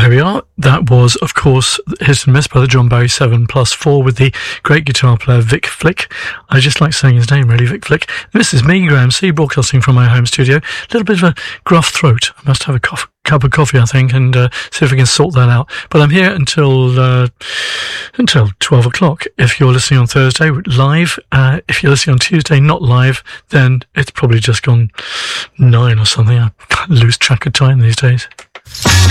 There we are. That was, of course, Hit and Miss by the John Barry 7+4 with the great guitar player Vic Flick. I just like saying his name, really, Vic Flick. This is me, Graham C, broadcasting from my home studio. A little bit of a gruff throat. I must have a cup of coffee, I think, and see if we can sort that out. But I'm here until 12 o'clock. If you're listening on Thursday, live. If you're listening on Tuesday, not live, then it's probably just gone 9 or something. I lose track of time these days.